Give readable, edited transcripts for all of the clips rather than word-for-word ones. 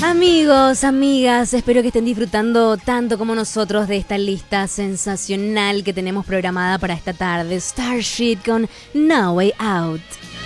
Amigos, amigas, espero que estén disfrutando tanto como nosotros de esta lista sensacional que tenemos programada para esta tarde. Starship con No Way Out.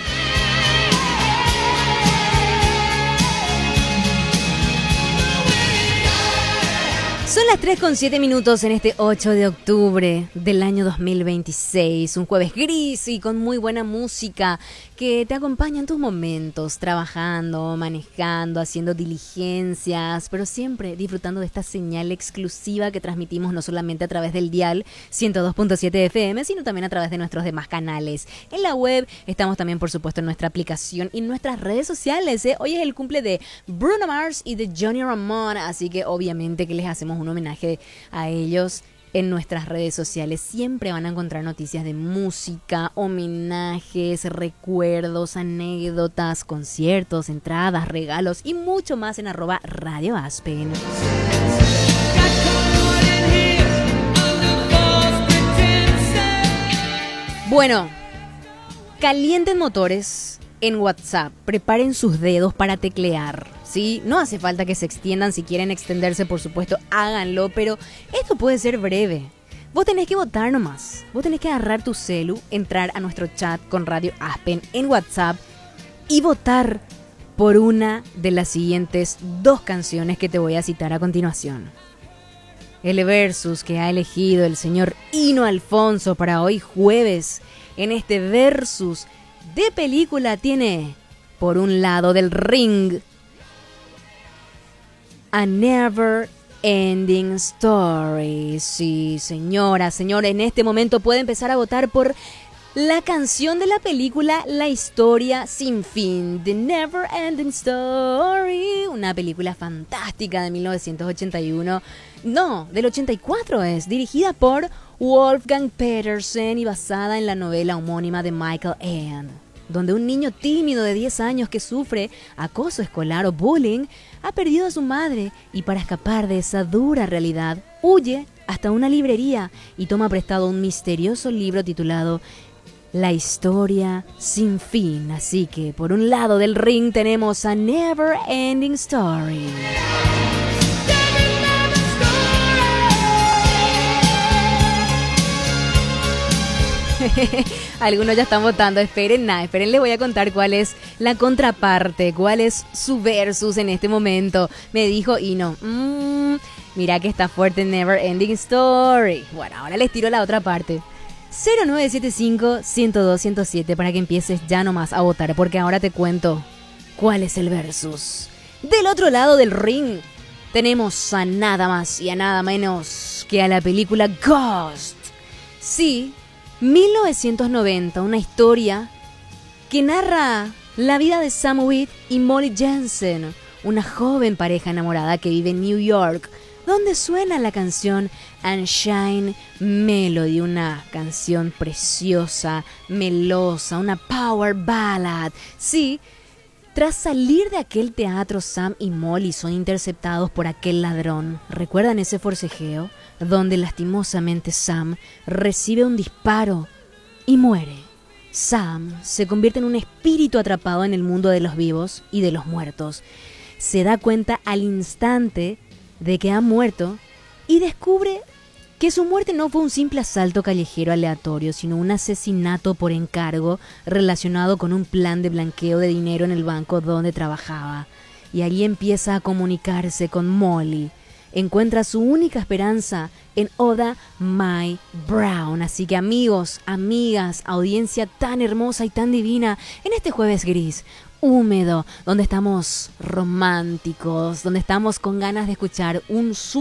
Son las 3:07 en este 8 de octubre del año 2026, un jueves gris y con muy buena música que te acompaña en tus momentos, trabajando, manejando, haciendo diligencias, pero siempre disfrutando de esta señal exclusiva que transmitimos no solamente a través del dial 102.7 FM, sino también a través de nuestros demás canales. En la web estamos también, por supuesto, en nuestra aplicación y en nuestras redes sociales. Hoy es el cumple de Bruno Mars y de Johnny Ramone, así que obviamente que les hacemos un homenaje a ellos en nuestras redes sociales. Siempre van a encontrar noticias de música, homenajes, recuerdos, anécdotas, conciertos, entradas, regalos y mucho más en @radioaspen. Bueno, calienten motores en WhatsApp, preparen sus dedos para teclear, ¿sí? No hace falta que se extiendan, si quieren extenderse, por supuesto, háganlo, pero esto puede ser breve. Vos tenés que votar nomás, vos tenés que agarrar tu celu, entrar a nuestro chat con Radio Aspen en WhatsApp y votar por una de las siguientes dos canciones que te voy a citar a continuación. El versus que ha elegido el señor Hino Alfonso para hoy jueves, en este versus de película tiene, por un lado del ring, A Never Ending Story. Sí, señora, señor, en este momento puede empezar a votar por la canción de la película La Historia Sin Fin, The Never Ending Story, una película fantástica de 1981, no, del 84 es, dirigida por Wolfgang Petersen y basada en la novela homónima de Michael Ende, donde un niño tímido de 10 años que sufre acoso escolar o bullying ha perdido a su madre y para escapar de esa dura realidad huye hasta una librería y toma prestado un misterioso libro titulado La Historia Sin Fin. Así que por un lado del ring tenemos A Never Ending Story. Algunos ya están votando, esperen, les voy a contar cuál es la contraparte, cuál es su versus en este momento. Me dijo Hino, mira que está fuerte Never Ending Story. Bueno, ahora les tiro la otra parte. 0975-102-107 para que empieces ya nomás a votar, porque ahora te cuento cuál es el versus. Del otro lado del ring tenemos a nada más y a nada menos que a la película Ghost. Sí, 1990, una historia que narra la vida de Sam Wheat y Molly Jensen, una joven pareja enamorada que vive en New York, donde suena la canción Unchained Melody, una canción preciosa, melosa, una power ballad. Sí, tras salir de aquel teatro, Sam y Molly son interceptados por aquel ladrón. ¿Recuerdan ese forcejeo? Donde lastimosamente Sam recibe un disparo y muere. Sam se convierte en un espíritu atrapado en el mundo de los vivos y de los muertos. Se da cuenta al instante de que ha muerto y descubre que su muerte no fue un simple asalto callejero aleatorio, sino un asesinato por encargo relacionado con un plan de blanqueo de dinero en el banco donde trabajaba. Y allí empieza a comunicarse con Molly. Encuentra su única esperanza en Oda Mae Brown. Así que amigos, amigas, audiencia tan hermosa y tan divina, en este jueves gris, húmedo, donde estamos románticos, donde estamos con ganas de escuchar un